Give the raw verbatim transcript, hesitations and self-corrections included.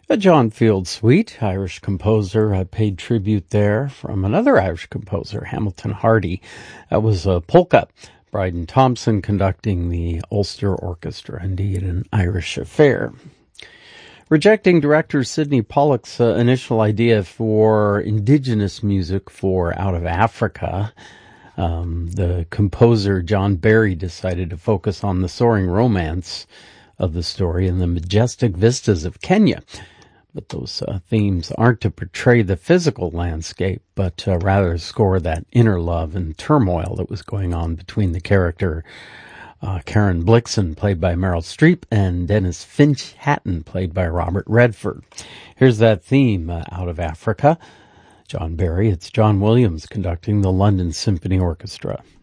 A John Field suite, Irish composer, uh, paid tribute there from another Irish composer, Hamilton Hardy. That was a polka. Bryden Thompson conducting the Ulster Orchestra, indeed an Irish affair. Rejecting director Sidney Pollack's uh, initial idea for indigenous music for Out of Africa, um, the composer John Barry decided to focus on the soaring romance of the story and the majestic vistas of Kenya. But those uh, themes aren't to portray the physical landscape, but uh, rather score that inner love and turmoil that was going on between the character uh, Karen Blixen, played by Meryl Streep, and Dennis Finch Hatton, played by Robert Redford. Here's that theme, uh, Out of Africa. John Barry, it's John Williams conducting the London Symphony Orchestra.